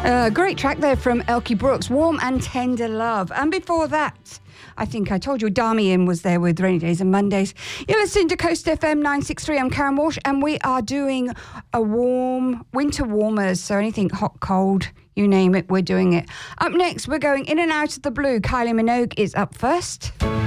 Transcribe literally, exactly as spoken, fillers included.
Uh, great track there from Elkie Brooks, Warm and Tender Love. And before that, I think I told you, Damian was there with Rainy Days and Mondays. You're listening to Coast F M nine sixty-three. I'm Karen Walsh, and we are doing a warm, winter warmers. So anything hot, cold, you name it, we're doing it. Up next, we're going In and Out of the Blue. Kylie Minogue is up first.